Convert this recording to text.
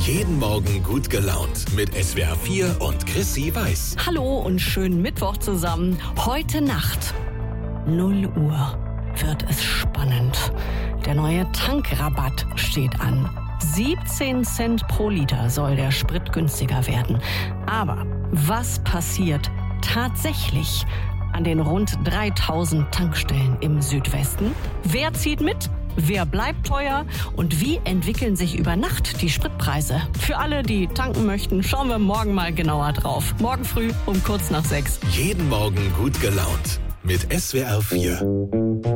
Jeden Morgen gut gelaunt mit SWR 4 und Chrissy Weiß. Hallo und schönen Mittwoch zusammen. Heute Nacht, 0 Uhr, wird es spannend. Der neue Tankrabatt steht an. 17 Cent pro Liter soll der Sprit günstiger werden. Aber was passiert tatsächlich an den rund 3000 Tankstellen im Südwesten? Wer zieht mit? Wer bleibt teuer? Und wie entwickeln sich über Nacht die Spritpreise? Für alle, die tanken möchten, schauen wir morgen mal genauer drauf. Morgen früh um kurz nach 6. Jeden Morgen gut gelaunt mit SWR 4.